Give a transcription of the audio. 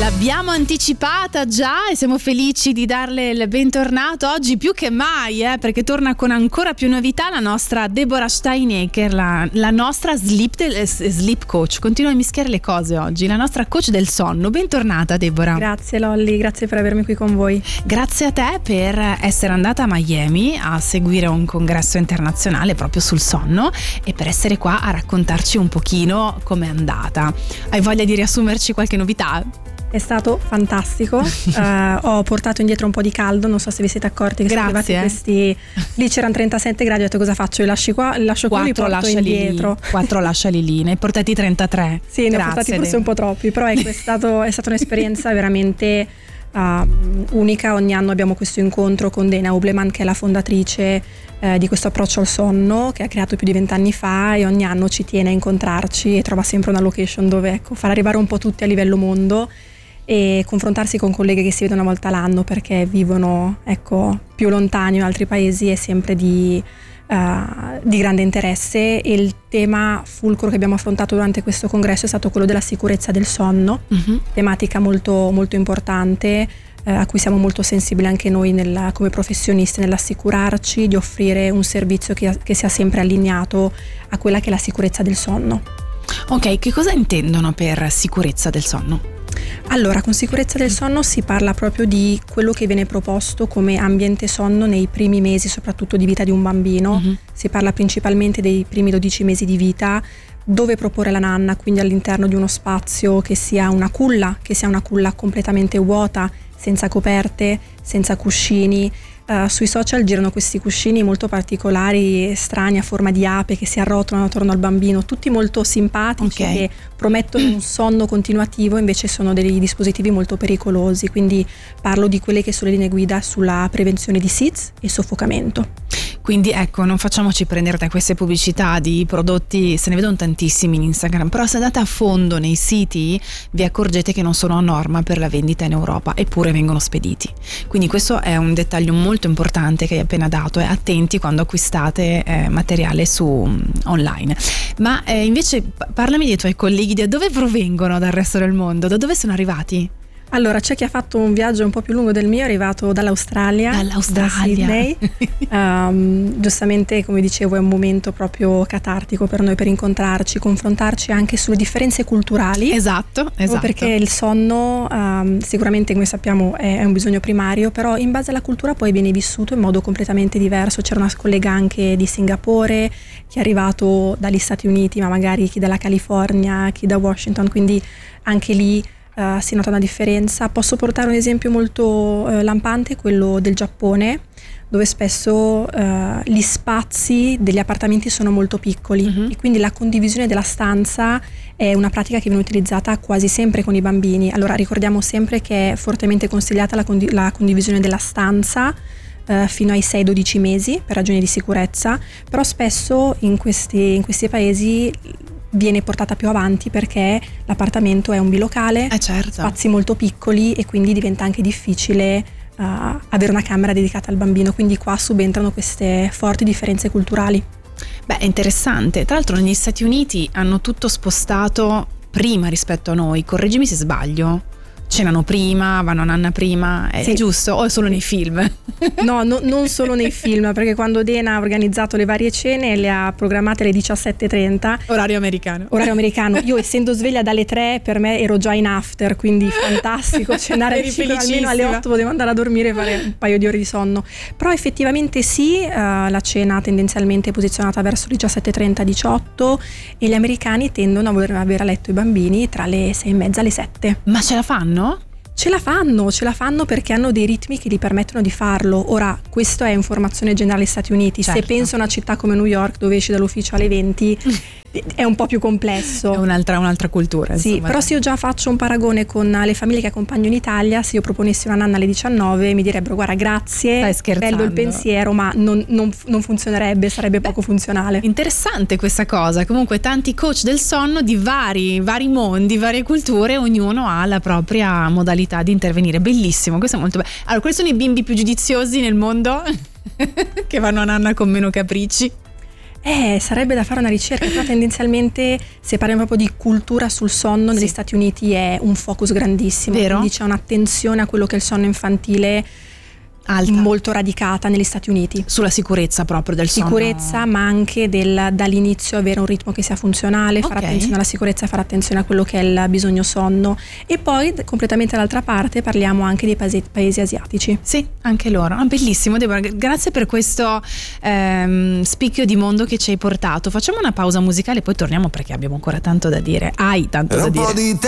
L'abbiamo anticipata già e siamo felici di darle il bentornato oggi più che mai, perché torna con ancora più novità la nostra Deborah Steinecke, la nostra sleep coach. Continuo a mischiare le cose oggi, la nostra coach del sonno. Bentornata Deborah. Grazie Lolli, grazie per avermi qui con voi. Grazie a te per essere andata a Miami a seguire un congresso internazionale proprio sul sonno e per essere qua a raccontarci un pochino com'è andata. Hai voglia di riassumerci qualche novità? È stato fantastico. Ho portato indietro un po' di caldo, non so se vi siete accorti che sono arrivati questi. Lì c'erano 37 gradi, ho detto cosa faccio? Li lascio qua, li porto indietro. 4 lasciali lì, ne hai portati 33. Sì, ne ho portati forse un po' troppi, però è stata un'esperienza veramente unica. Ogni anno abbiamo questo incontro con Dana Ubleman, che è la fondatrice di questo approccio al sonno, che ha creato più di 20 anni fa, e ogni anno ci tiene a incontrarci e trova sempre una location dove far arrivare un po' tutti a livello mondo e confrontarsi con colleghe che si vedono una volta l'anno perché vivono più lontani in altri paesi è sempre di grande interesse. E il tema fulcro che abbiamo affrontato durante questo congresso è stato quello della sicurezza del sonno, tematica molto, molto importante, a cui siamo molto sensibili anche noi come professionisti, nell'assicurarci di offrire un servizio che sia sempre allineato a quella che è la sicurezza del sonno. Ok, che cosa intendono per sicurezza del sonno? Allora, con sicurezza del sonno si parla proprio di quello che viene proposto come ambiente sonno nei primi mesi, soprattutto di vita di un bambino. Si parla principalmente dei primi 12 mesi di vita, dove proporre la nanna, quindi all'interno di uno spazio che sia una culla completamente vuota, senza coperte, senza cuscini. Sui social girano questi cuscini molto particolari, strani, a forma di ape, che si arrotolano attorno al bambino, tutti molto simpatici, che promettono un sonno continuativo, invece sono dei dispositivi molto pericolosi. Quindi parlo di quelle che sono le linee guida sulla prevenzione di SIDS e soffocamento. Quindi non facciamoci prendere da queste pubblicità di prodotti, se ne vedono tantissimi in Instagram, però se andate a fondo nei siti vi accorgete che non sono a norma per la vendita in Europa, eppure vengono spediti. Quindi questo è un dettaglio molto importante che hai appena dato, e attenti quando acquistate materiale online. Ma invece parlami dei tuoi colleghi, da dove provengono dal resto del mondo, da dove sono arrivati? Allora, c'è chi ha fatto un viaggio un po' più lungo del mio, è arrivato dall'Australia. Da Sydney. Giustamente, come dicevo, è un momento proprio catartico per noi, per incontrarci, confrontarci anche sulle differenze culturali. Esatto. Perché il sonno sicuramente, come sappiamo, è un bisogno primario, però in base alla cultura poi viene vissuto in modo completamente diverso. C'era una collega anche di Singapore, chi è arrivato dagli Stati Uniti, ma magari chi dalla California, chi da Washington, quindi anche lì si nota una differenza. Posso portare un esempio molto lampante, quello del Giappone, dove spesso gli spazi degli appartamenti sono molto piccoli e quindi la condivisione della stanza è una pratica che viene utilizzata quasi sempre con i bambini. Allora ricordiamo sempre che è fortemente consigliata la condivisione della stanza fino ai 6-12 mesi per ragioni di sicurezza, però spesso in questi paesi viene portata più avanti perché l'appartamento è un bilocale, spazi molto piccoli, e quindi diventa anche difficile avere una camera dedicata al bambino, quindi qua subentrano queste forti differenze culturali. È interessante. Tra l'altro negli Stati Uniti hanno tutto spostato prima rispetto a noi, correggimi se sbaglio. Cenano prima, vanno a nanna prima, è giusto? O è solo nei film? No, non solo nei film, perché quando Dana ha organizzato le varie cene le ha programmate alle 17:30. Orario americano. Io, essendo sveglia dalle 3, per me ero già in after, quindi fantastico cenare almeno alle 8, potevo andare a dormire e fare un paio di ore di sonno. Però effettivamente sì, la cena tendenzialmente è posizionata verso le 17:30-18, e gli americani tendono a voler avere a letto i bambini tra le 6:30 e le 7. Ma ce la fanno? Ce la fanno perché hanno dei ritmi che gli permettono di farlo. Ora, questo è informazione generale degli Stati Uniti. Se penso a una città come New York, dove esci dall'ufficio alle 20, è un po' più complesso. È un'altra cultura. Sì, insomma. Però se io già faccio un paragone con le famiglie che accompagno in Italia, se io proponessi una nanna alle 19 mi direbbero: guarda, grazie, bello il pensiero, ma non funzionerebbe, sarebbe poco funzionale. Interessante questa cosa. Comunque tanti coach del sonno di vari mondi, varie culture, ognuno ha la propria modalità di intervenire. Bellissimo, questo è molto bello. Allora, quali sono i bimbi più giudiziosi nel mondo? Che vanno a nanna con meno capricci? Sarebbe da fare una ricerca, però tendenzialmente se parliamo proprio di cultura sul sonno, negli Stati Uniti è un focus grandissimo. Vero? Quindi c'è un'attenzione a quello che è il sonno infantile alta, molto radicata negli Stati Uniti. Sulla sicurezza proprio del sonno. Sicurezza, ma anche dall'inizio avere un ritmo che sia funzionale, fare attenzione alla sicurezza, fare attenzione a quello che è il bisogno sonno. E poi completamente dall'altra parte parliamo anche dei paesi asiatici. Sì, anche loro. Bellissimo, Deborah, grazie per questo spicchio di mondo che ci hai portato. Facciamo una pausa musicale e poi torniamo perché abbiamo ancora tanto da dire. Hai tanto da dire.